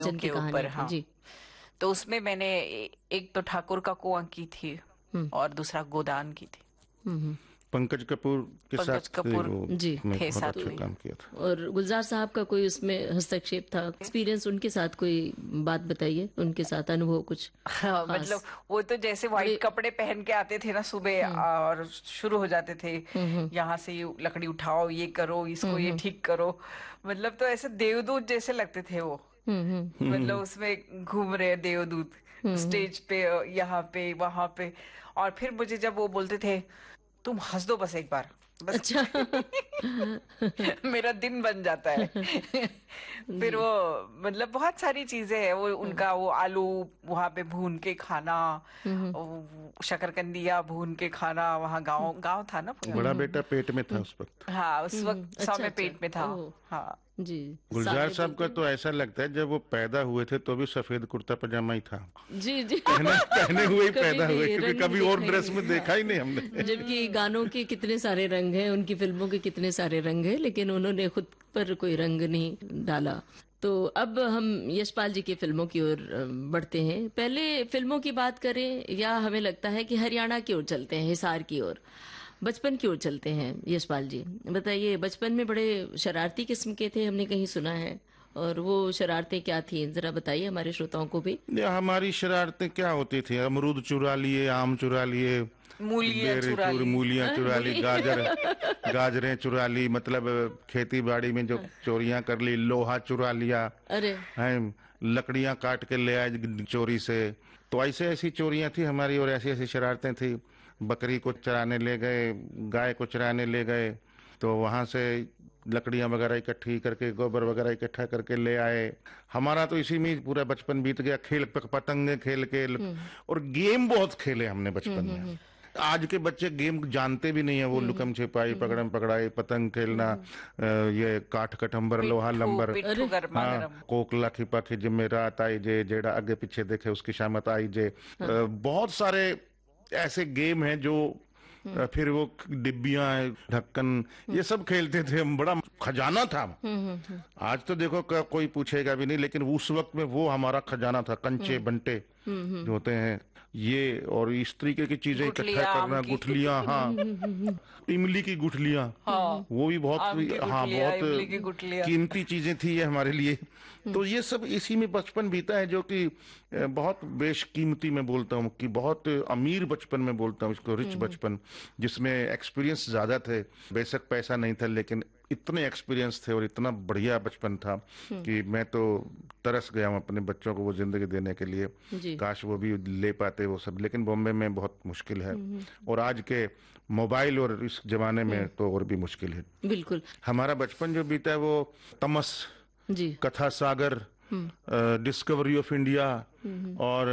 जन की के ऊपर, कहानियां थी हाँ। जी। तो उसमें मैंने एक तो ठाकुर का कुआं की थी हम्म और दूसरा गोदान की थी। हम्म। पंकज कपूर के पंकज साथ कपूर वो जी। में थे बहुत साथ अच्छा में। काम किया था। और गुलजार साहब का कोई उसमें हस्तक्षेप था, एक्सपीरियंस उनके साथ कोई बात बताइए, उनके साथ अनुभव कुछ हाँ, खास। मतलब वो तो जैसे व्हाइट बड़े। कपड़े पहन के आते थे ना सुबह, हम्म और शुरू हो जाते थे, हम्म यहाँ से ये लकड़ी उठाओ, ये करो, इसको ये हम्म ठीक करो। मतलब तो ऐसे देवदूत जैसे लगते थे वो। हम्म मतलब उसमें घूम रहे हैं देवदूत हम्म। स्टेज पे, यहाँ पे वहां पे। और फिर मुझे जब वो बोलते थे, तुम हंस दो बस एक बार, बस। अच्छा। मेरा दिन बन जाता है। फिर जी। वो मतलब बहुत सारी चीजें हैं, वो हम्म उनका वो आलू वहां पे भून के खाना, हम्म वो शकरकंदिया भून के खाना, वहाँ गांव गांव था ना पूरा। बड़ा बेटा पेट में था उस वक्त। हाँ, उस वक्त अच्छा समय अच्छा। पेट में था। ओह। हाँ। जी। गुलजार साले साहब बोलते का हैं। तो ऐसा लगता है जब वो पैदा हुए थे तो भी सफेद कुर्ता पजामा ही था। जी जी। पहने हुए ही कभी पैदा हुए, भी क्योंकि रंग कभी और देखा ही ड्रेस नहीं, में हाँ। देखा ही नहीं हमने। जबकि गानों के कितने सारे रंग हैं, उनकी फिल्मों के कितने सारे रंग हैं, लेकिन उन्होंने खुद पर कोई रंग नहीं डाला। तो अब हम यशपाल जी की फिल्मों की ओर बढ़ते हैं। पहले फिल्मों की बात करें, या हमें लगता है कि हरियाणा की ओर चलते हैं, हिसार की ओर, बचपन की ओर चलते हैं। यशपाल जी बताइए, बचपन में बड़े शरारती किस्म के थे, हमने कहीं सुना है, और वो शरारतें क्या थी, जरा बताइए हमारे श्रोताओं को भी। ये हमारी शरारतें क्या होती थी? अमरूद चुरा लिए, आम चुरा लिए, मूलियां बेर चुरा चूर ली। मूलियां चुरा ली, मूली। गाजरें चुरा ली, मतलब खेती बाड़ी में जो चोरियां कर ली, लोहा चुरा लिया अरे। है, लकड़ियां काट के ले आए चोरी से। तो ऐसे ऐसी चोरियां थी हमारी और ऐसी ऐसी शरारतें थी। बकरी को चराने ले गए, गाय को चराने ले गए, तो वहां से लकड़ियां वगैरह इकट्ठी करके, गोबर वगैरह इकट्ठा करके ले आए। हमारा तो इसी में ही पूरा बचपन बीत गया, खेल पतंगे खेल के। और गेम बहुत खेले हमने बचपन में। हम्म। आज के बच्चे गेम जानते भी नहीं है, वो लुकम छिपाई, पकड़म पकड़ाई, पतंग खेलना, ये काठ कटम्बर, लोहा पिट्ठू लंबर। पिट्ठू अरे। गरमा हाँ, गरम। कोकला खिपा जिम्मे रात आई जे, जेड़ा आगे पीछे देखे उसकी शामत आई जे। बहुत सारे ऐसे गेम हैं जो फिर वो डिब्बियां, ढक्कन, ये सब खेलते थे हम। बड़ा खजाना था। आज तो देखो कोई पूछेगा भी नहीं, लेकिन उस वक्त में वो हमारा खजाना था। कंचे बंटे जो होते हैं ये, और इस तरीके की चीजें इकट्ठा गुठलियां आम करना, की। गुठलियां, हाँ, इमली की गुठलियां, हाँ, वो भी बहुत, आम की हाँ, गुठलियां, बहुत इमली की गुठलियां। कीमती चीजें थी ये हमारे लिए। तो ये सब इसी में बचपन बीता है, जो कि बहुत बेशकीमती मैं बोलता हूँ, कि बहुत अमीर बचपन में बोलता हूँ इसको, रिच बचपन, जिसमें एक्सपीरियंस ज्यादा थे। बेशक पैसा नहीं था, लेकिन इतने एक्सपीरियंस थे और इतना बढ़िया बचपन था कि मैं तो तरस गया हूँ अपने बच्चों को वो जिंदगी देने के लिए। जी। काश वो भी ले पाते वो सब, लेकिन बॉम्बे में बहुत मुश्किल है। और आज के मोबाइल और इस जमाने में तो और भी मुश्किल है। बिल्कुल। हमारा बचपन जो बीता है वो तमस, जी। कथा सागर, डिस्कवरी ऑफ इंडिया, और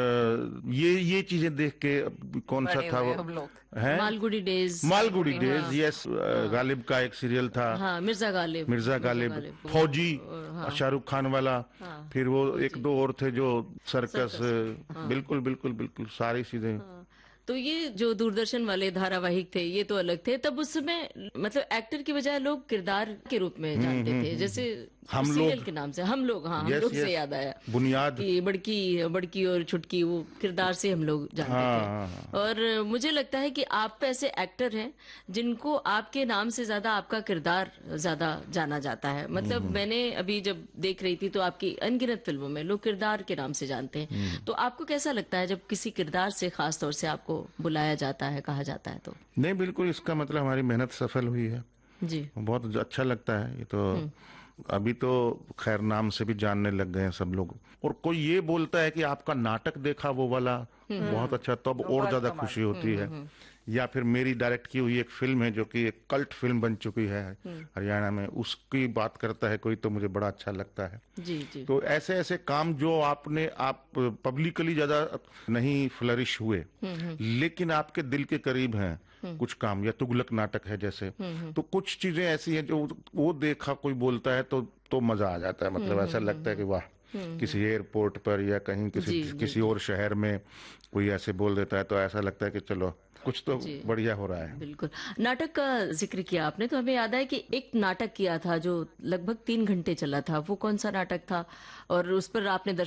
ये चीजें देख के, कौन सा बड़े था हुए वो हम लोग। है, मालगुडी डेज। मालगुडी डेज, हाँ यस, हाँ गालिब का एक सीरियल था, हाँ। मिर्जा गालिब। मिर्जा गालिब, फौजी, हाँ शाहरुख खान वाला। हाँ। फिर वो एक फौजी। दो और थे जो सर्कस, सर्कस में, हाँ। बिल्कुल बिल्कुल बिल्कुल सारी चीजें। हाँ। तो ये जो दूरदर्शन वाले धारावाहिक थे, ये तो अलग थे। तब उस समय मतलब एक्टर की बजाय लोग किरदार के रूप में जानते थे, जैसे हम सीरियल लोग, के नाम से हम लोग, हाँ, हम यस लोग से यस, याद आया बुनियाद, कि बड़की बड़की और छुटकी, वो किरदार से हम लोग जानते हाँ थे। हाँ हाँ। और मुझे लगता है कि आप ऐसे एक्टर हैं जिनको आपके नाम से ज्यादा आपका किरदार ज्यादा जाना जाता है। मतलब मैंने अभी जब देख रही थी तो आपकी अनगिनत फिल्मों में लोग किरदार के नाम से जानते हैं। तो आपको कैसा लगता है जब किसी किरदार से खास तौर से आपको बुलाया जाता है, कहा जाता है तो? नहीं, बिल्कुल, इसका मतलब हमारी मेहनत सफल हुई है। जी। बहुत अच्छा लगता है ये तो। अभी तो खैर नाम से भी जानने लग गए हैं सब लोग। और कोई ये बोलता है कि आपका नाटक देखा वो वाला बहुत अच्छा, तब तो और बहुत ज्यादा कमाल। खुशी होती है। या फिर मेरी डायरेक्ट की हुई एक फिल्म है जो कि एक कल्ट फिल्म बन चुकी है हरियाणा में, उसकी बात करता है कोई, तो मुझे बड़ा अच्छा लगता है। जी जी। तो ऐसे ऐसे काम जो आप पब्लिकली ज्यादा नहीं फ्लरिश हुए, लेकिन आपके दिल के करीब हैं कुछ काम, या तुगलक नाटक है जैसे। तो कुछ चीजें ऐसी हैं जो वो देखा कोई बोलता है तो मजा आ जाता है। मतलब ऐसा लगता है कि वाह, किसी एयरपोर्ट पर या कहीं किसी जी जी किसी जी। और शहर में कोई ऐसे बोल देता है तो ऐसा लगता है कि चलो कुछ तो जी। बढ़िया हो रहा है। बिल्कुल। नाटक का जिक्र किया आपने तो हमें याद है कि एक नाटक किया था जो लगभग 3 घंटे चला था। वो कौन सा नाटक था और उस पर आपने